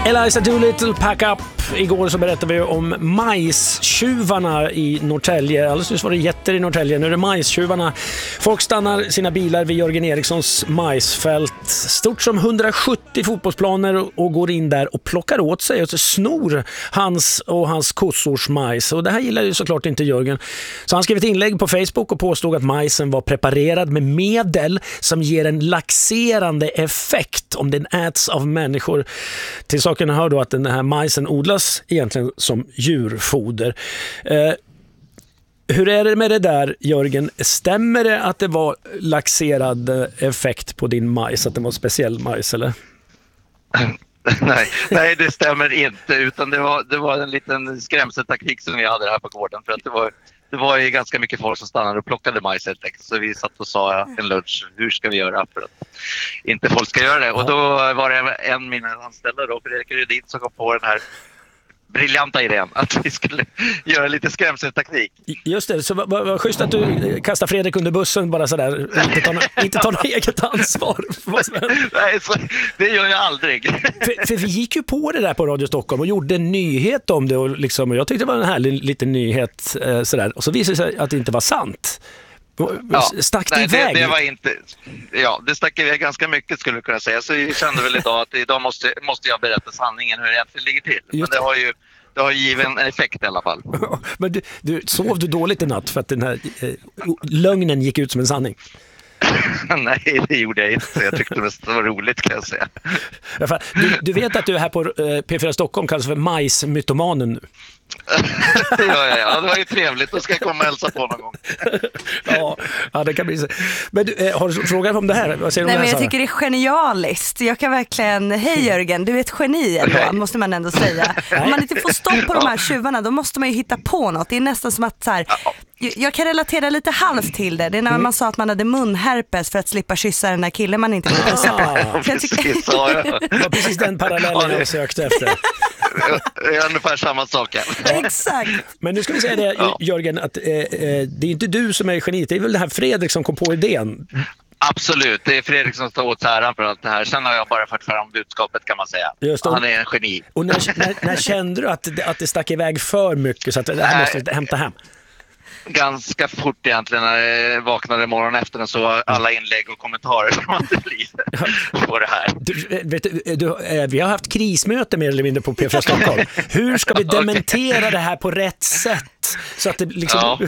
Eliza Doolittle, Pack Up. Igår så berättade vi om majstjuvarna i Norrtälje. Alldeles nyss var det jätter i Norrtälje. Nu är det majstjuvarna. Folk stannar sina bilar vid Jörgen Erikssons majsfält. Stort som 170 fotbollsplaner och går in där och plockar åt sig och snor hans och hans kossors majs. Och det här gillar ju såklart inte Jörgen. Så han skrev ett inlägg på Facebook och påstod att majsen var preparerad med medel som ger en laxerande effekt om den äts av människor. Till saken hör då att den här majsen odlas egentligen som djurfoder. Hur är det med det där, Jörgen? Stämmer det att det var laxerad effekt på din majs, att det var speciell majs, eller? Nej, det stämmer inte, utan det var en liten skrämseltaktik som vi hade här på gården, för att det var ju ganska mycket folk som stannade och plockade majs helt enkelt. Så vi satt och sa en lunch, hur ska vi göra för att inte folk ska göra det? Och då var det en av mina anställda då, Fredrik Rydin, som kom på den här briljanta idén att vi skulle göra lite skrämseltaktik. Just det, så vad schysst att du kastar Fredrik under bussen bara sådär, inte tar något eget ansvar. Nej, så, det gör jag aldrig. För vi gick ju på det där på Radio Stockholm och gjorde en nyhet om det och jag tyckte det var en härlig liten nyhet sådär, och så visade det sig att det inte var sant. Stack det iväg? Det var inte, det stack iväg ganska mycket, skulle jag kunna säga. Så vi kände väl idag måste jag berätta sanningen hur det egentligen ligger till. Men det har givit en effekt i alla fall. Men sov du dåligt i natt för att den här lögnen gick ut som en sanning? Nej, det gjorde jag inte. Jag tyckte det var roligt, kan jag säga. Du vet att du är här på P4 Stockholm kallas för majsmytomanen nu. Ja, det var ju trevligt. Då ska jag komma och hälsa på någon gång. Ja, det kan bli så. Men du, har du frågat om det här? Vad säger du om det här, men jag tycker det är genialiskt. Jag kan verkligen, hej Jörgen, du är ett geni ändå, måste man ändå säga. Om man inte får stopp på de här tjuvarna, då måste man ju hitta på något. Det är nästan som att så här, jag kan relatera lite halvt till det. Det är när man sa att man hade munherpes för att slippa kyssa den där killen man inte vill kyssa på. Det var precis den parallellen jag sökte efter. Det är ungefär samma sak. Exakt. Men nu ska vi säga det, Jörgen, att det är inte du som är geniet. Det är väl det här Fredrik som kom på idén. Absolut, det är Fredrik som står åt äran för allt det här. Sen har jag bara fått fram budskapet, kan man säga. Just det. Han är en geni. Och när kände du att det stack iväg för mycket så att det här måste hämta hem? Ganska fort egentligen när jag vaknade morgonen efter och så alla inlägg och kommentarer som hade blivit på det här. Vi har haft krismöte mer eller mindre på P4 Stockholm. Hur ska vi dementera det här på rätt sätt? Så att det liksom...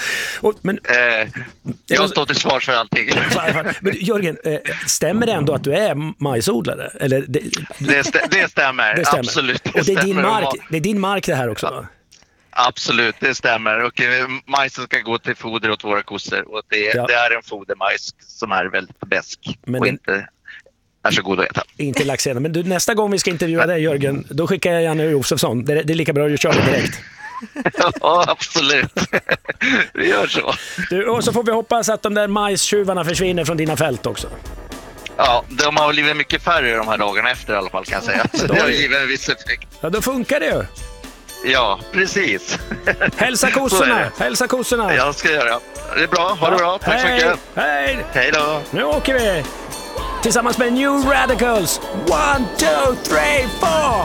jag står till svars för allting. Men Jörgen, stämmer det ändå att du är majsodlare? Eller det stämmer, absolut. Och det är din mark det här också, va? Absolut, det stämmer. Och majsen ska gå till foder åt våra kossor. Och det är en fodermajs som är väldigt besk och inte är så god att äta. Inte laxerande. Men nästa gång vi ska intervjua dig, Jörgen, då skickar jag Janne Josefsson. Det är lika bra att du kör det direkt. Ja, absolut. Vi gör så. Och så får vi hoppas att de där majstjuvarna försvinner från dina fält också. Ja, de har blivit mycket färre de här dagarna efter i alla fall, kan jag säga. Så det har givit en viss effekt. Ja, då funkar det ju. Ja, precis. Hälsa kossorna. Jag ska göra. Det är bra, ha det bra. Tack så mycket. Hej. Hej då. Nu åker vi tillsammans med New Radicals. 1, 2, 3, 4.